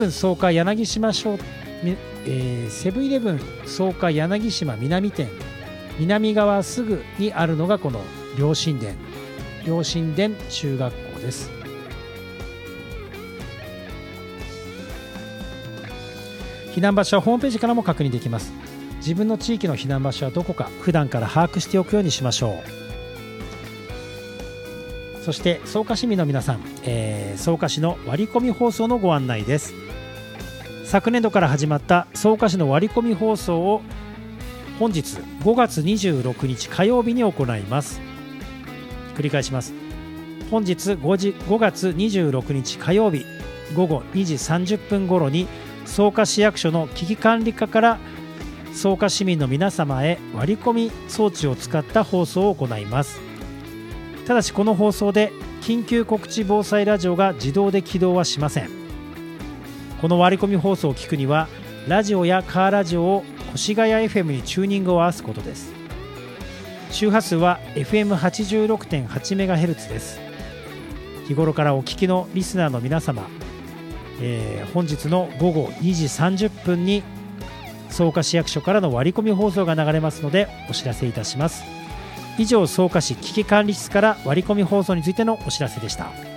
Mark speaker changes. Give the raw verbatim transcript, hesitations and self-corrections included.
Speaker 1: 草加柳島商、えー、セブンイレブン草加柳島南店南側すぐにあるのがこの良心殿良心殿中学校です。避難場所はホームページからも確認できます。自分の地域の避難場所はどこか普段から把握しておくようにしましょう。そして草加市民の皆さん、えー、草加市の割り込み放送のご案内です。昨年度から始まった草加市の割り込み放送を本日ごがつにじゅうろくにち火曜日に行います。繰り返します。本日ごがつにじゅうろくにち火曜日ごごにじさんじゅっぷん頃に草加市役所の危機管理課から草加市民の皆様へ割り込み装置を使った放送を行います。ただしこの放送で緊急告知防災ラジオが自動で起動はしません。この割り込み放送を聞くにはラジオやカーラジオを越谷 エフエム にチューニングを合わすことです。周波数は エフエムはちじゅうろくてんはちメガヘルツ です。日頃からお聞きのリスナーの皆様、えー、本日のごごにじさんじゅっぷんに草加市役所からの割り込み放送が流れますのでお知らせいたします。以上、草加市危機管理室から割り込み放送についてのお知らせでした。